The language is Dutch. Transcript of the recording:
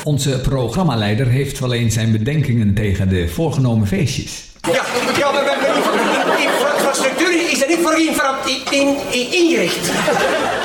Onze programmaleider heeft wel eens zijn bedenkingen tegen de voorgenomen feestjes. Ja, maar de infrastructuur is er niet voor ingericht.